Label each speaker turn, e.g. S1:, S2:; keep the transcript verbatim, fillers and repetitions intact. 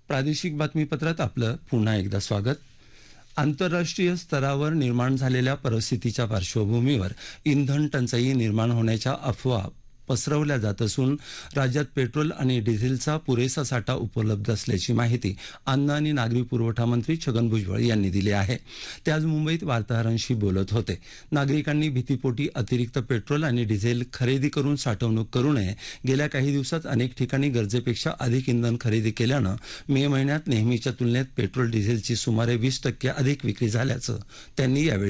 S1: प्रादेशिक बातमीपत्रात आपलं पुन्हा एकदा स्वागत. आंतरराष्ट्रीय स्तरावर निर्माण झालेल्या परिस्थितीच्या पार्श्वभूमीवर इंधन टंचाई निर्माण होण्याच्या अफवा पसरवल्या जात असून राज्यात पेट्रोल आणि डिझेलचा पुरेसा साठा उपलब्ध असल्याची माहिती अन्न आणि नागरी पुरवठा मंत्री छगन भुजबळ यांनी दिली आहे. ते आज मुंबईत वार्ताहरांशी बोलत होते. नागरिकांनी भीतीपोटी अतिरिक्त पेट्रोल आणि डिझेल खरेदी करून साठवणूक करू नये. गेल्या काही दिवसात अनेक ठिकाणी गरजेपेक्षा अधिक इंधन खरेदी केल्यानं मे महिन्यात नेहमीच्या तुलनेत पेट्रोल डिझेलची सुमारे वीस टक्के अधिक विक्री झाल्याचं त्यांनी यावेळी